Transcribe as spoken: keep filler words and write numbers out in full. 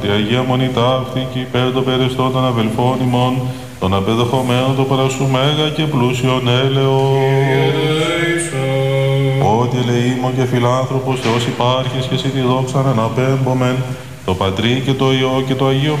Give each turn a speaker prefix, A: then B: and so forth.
A: Η Αγία Μονή ταύτη και υπέρ των περιστών των αδελφών ημών, των απεδεχομένων το παρασού μέγα και πλούσιον έλεος. Ότι ελεήμων και φιλάνθρωπος Θεός υπάρχεις και εσύ τη δόξαν αναπέμπομεν, το Πατρί και το Υιό και το Αγίο